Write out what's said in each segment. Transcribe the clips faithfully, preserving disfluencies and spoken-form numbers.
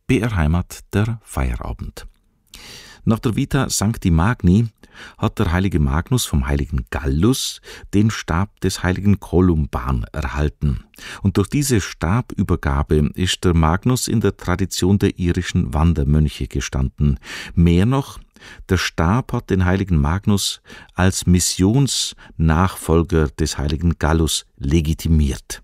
B R Heimat, der Feierabend. Nach der Vita Sancti Magni hat der heilige Magnus vom heiligen Gallus den Stab des heiligen Kolumban erhalten. Und durch diese Stabübergabe ist der Magnus in der Tradition der irischen Wandermönche gestanden. Mehr noch, der Stab hat den heiligen Magnus als Missionsnachfolger des heiligen Gallus legitimiert.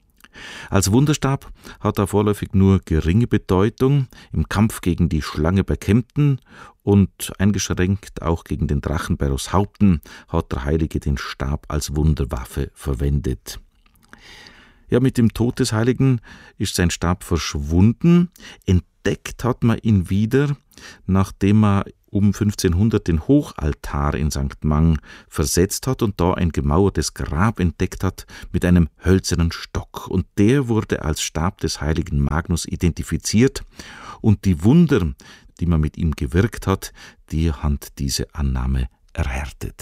Als Wunderstab hat er vorläufig nur geringe Bedeutung im Kampf gegen die Schlange bei Kempten und eingeschränkt auch gegen den Drachen bei Roßhaupten hat der Heilige den Stab als Wunderwaffe verwendet. Ja, mit dem Tod des Heiligen ist sein Stab verschwunden. Entdeckt hat man ihn wieder, nachdem er um fünfzehnhundert den Hochaltar in Sankt Mang versetzt hat und da ein gemauertes Grab entdeckt hat mit einem hölzernen Stock. Und der wurde als Stab des heiligen Magnus identifiziert und die Wunder, die man mit ihm gewirkt hat, die haben diese Annahme erhärtet.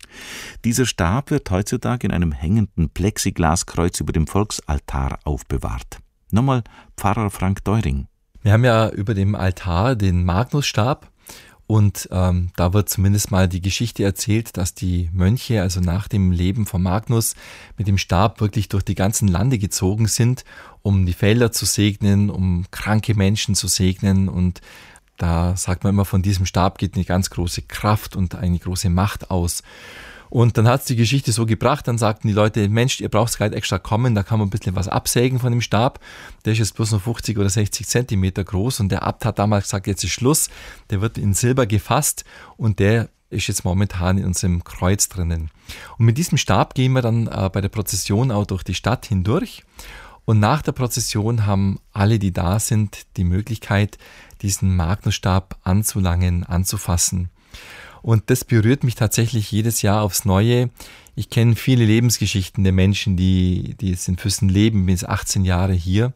Dieser Stab wird heutzutage in einem hängenden Plexiglaskreuz über dem Volksaltar aufbewahrt. Nochmal Pfarrer Frank Deuring. Wir haben ja über dem Altar den Magnusstab. Und ähm, da wird zumindest mal die Geschichte erzählt, dass die Mönche, also nach dem Leben von Magnus, mit dem Stab wirklich durch die ganzen Lande gezogen sind, um die Felder zu segnen, um kranke Menschen zu segnen. Und da sagt man immer, von diesem Stab geht eine ganz große Kraft und eine große Macht aus. Und dann hat es die Geschichte so gebracht, dann sagten die Leute, Mensch, ihr braucht gar nicht extra kommen, da kann man ein bisschen was absägen von dem Stab. Der ist jetzt bloß noch fünfzig oder sechzig Zentimeter groß und der Abt hat damals gesagt, jetzt ist Schluss, der wird in Silber gefasst und der ist jetzt momentan in unserem Kreuz drinnen. Und mit diesem Stab gehen wir dann äh, bei der Prozession auch durch die Stadt hindurch und nach der Prozession haben alle, die da sind, die Möglichkeit, diesen Magnusstab anzulangen, anzufassen. Und das berührt mich tatsächlich jedes Jahr aufs Neue. Ich kenne viele Lebensgeschichten der Menschen, die, die jetzt in Füssen leben, bin jetzt achtzehn Jahre hier.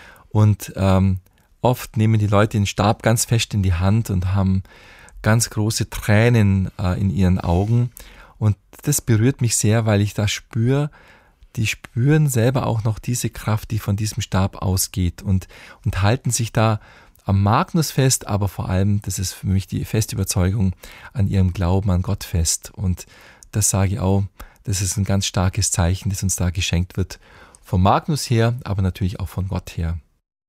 Und ähm, oft nehmen die Leute den Stab ganz fest in die Hand und haben ganz große Tränen äh, in ihren Augen. Und das berührt mich sehr, weil ich da spüre, die spüren selber auch noch diese Kraft, die von diesem Stab ausgeht und, und halten sich da am Magnus fest, aber vor allem, das ist für mich die feste Überzeugung, an ihrem Glauben an Gott fest. Und das sage ich auch, das ist ein ganz starkes Zeichen, das uns da geschenkt wird. Vom Magnus her, aber natürlich auch von Gott her.